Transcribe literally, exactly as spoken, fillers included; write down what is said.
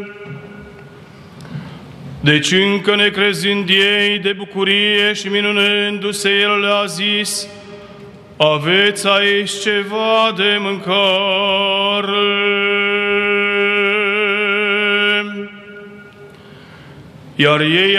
Deci încă necrezând ei de bucurie și minunându-se, el le-a zis: aveți aici ceva de mâncare. Iar ei